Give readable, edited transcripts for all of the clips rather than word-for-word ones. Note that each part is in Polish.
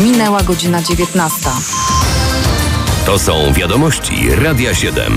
Minęła godzina 19. To są wiadomości Radia 7.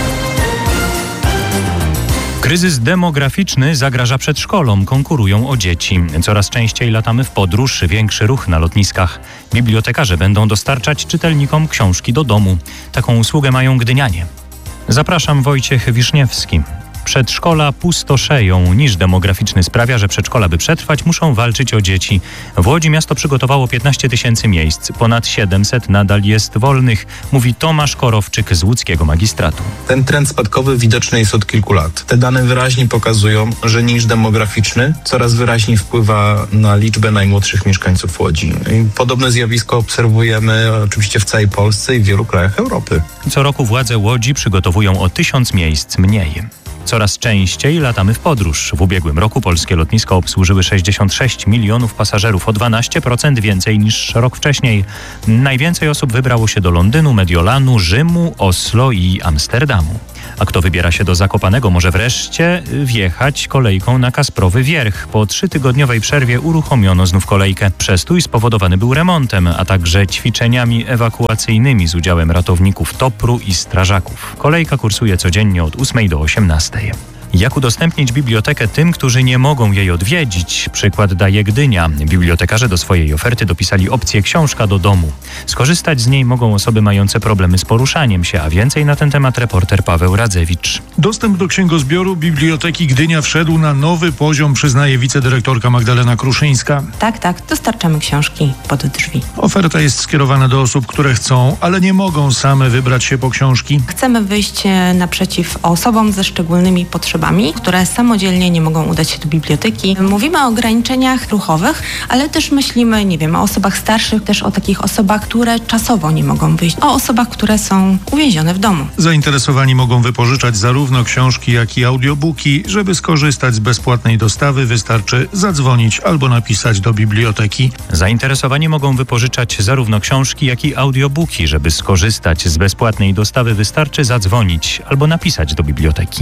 Kryzys demograficzny zagraża przedszkolom, konkurują o dzieci. Coraz częściej latamy w podróż, większy ruch na lotniskach. Bibliotekarze będą dostarczać czytelnikom książki do domu. Taką usługę mają gdynianie. Zapraszam, Wojciech Wiszniewski. Przedszkola pustoszeją. Niż demograficzny sprawia, że przedszkola, by przetrwać, muszą walczyć o dzieci. W Łodzi miasto przygotowało 15 tysięcy miejsc. Ponad 700 nadal jest wolnych, mówi Tomasz Korowczyk z łódzkiego magistratu. Ten trend spadkowy widoczny jest od kilku lat. Te dane wyraźnie pokazują, że niż demograficzny coraz wyraźniej wpływa na liczbę najmłodszych mieszkańców Łodzi. I podobne zjawisko obserwujemy oczywiście w całej Polsce i w wielu krajach Europy. Co roku władze Łodzi przygotowują o 1000 miejsc mniej. Coraz częściej latamy w podróż. W ubiegłym roku polskie lotniska obsłużyły 66 milionów pasażerów, o 12% więcej niż rok wcześniej. Najwięcej osób wybrało się do Londynu, Mediolanu, Rzymu, Oslo i Amsterdamu. A kto wybiera się do Zakopanego, może wreszcie wjechać kolejką na Kasprowy Wierch. Po 3-tygodniowej przerwie uruchomiono znów kolejkę. Przestój spowodowany był remontem, a także ćwiczeniami ewakuacyjnymi z udziałem ratowników TOPR-u i strażaków. Kolejka kursuje codziennie od 8 do 18. Jak udostępnić bibliotekę tym, którzy nie mogą jej odwiedzić? Przykład daje Gdynia. Bibliotekarze do swojej oferty dopisali opcję książka do domu. Skorzystać z niej mogą osoby mające problemy z poruszaniem się, a więcej na ten temat reporter Paweł Radzewicz. Dostęp do księgozbioru Biblioteki Gdynia wszedł na nowy poziom, przyznaje wicedyrektorka Magdalena Kruszyńska. Tak, dostarczamy książki pod drzwi. Oferta jest skierowana do osób, które chcą, ale nie mogą same wybrać się po książki. Chcemy wyjść naprzeciw osobom ze szczególnymi potrzebami, które samodzielnie nie mogą udać się do biblioteki. Mówimy o ograniczeniach ruchowych, ale też myślimy, o osobach starszych, też o takich osobach, które czasowo nie mogą wyjść, o osobach, które są uwięzione w domu. Zainteresowani mogą wypożyczać zarówno książki, jak i audiobooki. Żeby skorzystać z bezpłatnej dostawy, wystarczy zadzwonić albo napisać do biblioteki. Zainteresowani mogą wypożyczać zarówno książki, jak i audiobooki. Żeby skorzystać z bezpłatnej dostawy, wystarczy zadzwonić albo napisać do biblioteki.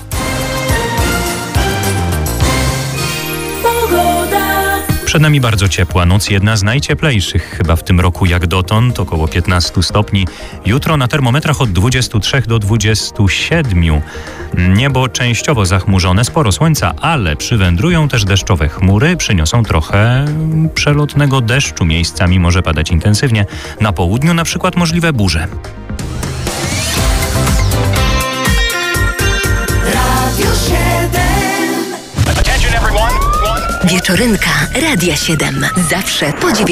Przed nami bardzo ciepła noc, jedna z najcieplejszych chyba w tym roku jak dotąd, około 15 stopni. Jutro na termometrach od 23 do 27. Niebo częściowo zachmurzone, sporo słońca, ale przywędrują też deszczowe chmury, przyniosą trochę przelotnego deszczu, miejscami może padać intensywnie. Na południu na przykład możliwe burze. Wieczorynka Radia 7. Zawsze po 9.